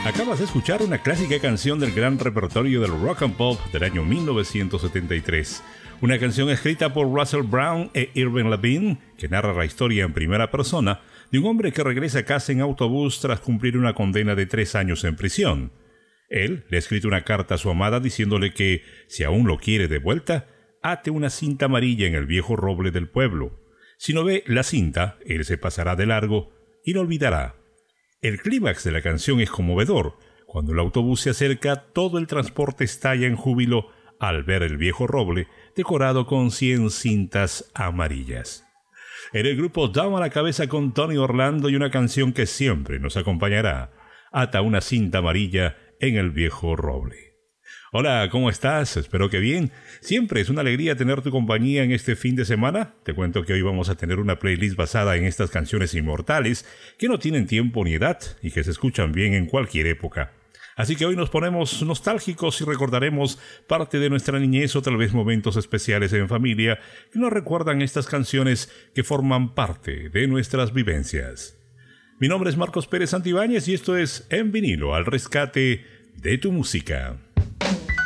Acabas de escuchar una clásica canción del gran repertorio del rock and pop del año 1973. Una canción escrita por Russell Brown e Irving Levine que narra la historia en primera persona de un hombre que regresa a casa en autobús tras cumplir una condena de 3 años en prisión. Él le ha escrito una carta a su amada diciéndole que, si aún lo quiere de vuelta, ate una cinta amarilla en el viejo roble del pueblo. Si no ve la cinta, él se pasará de largo y lo olvidará. El clímax de la canción es conmovedor. Cuando el autobús se acerca, todo el transporte estalla en júbilo al ver el viejo roble decorado con 100 cintas amarillas. En el grupo Down a la Cabeza con Tony Orlando y una canción que siempre nos acompañará, Ata una cinta amarilla en el viejo roble. Hola, ¿cómo estás? Espero que bien. Siempre es una alegría tener tu compañía en este fin de semana. Te cuento que hoy vamos a tener una playlist basada en estas canciones inmortales que no tienen tiempo ni edad y que se escuchan bien en cualquier época. Así que hoy nos ponemos nostálgicos y recordaremos parte de nuestra niñez o tal vez momentos especiales en familia que nos recuerdan estas canciones que forman parte de nuestras vivencias. Mi nombre es Marcos Pérez Santibáñez y esto es En Vinilo, al rescate de tu música.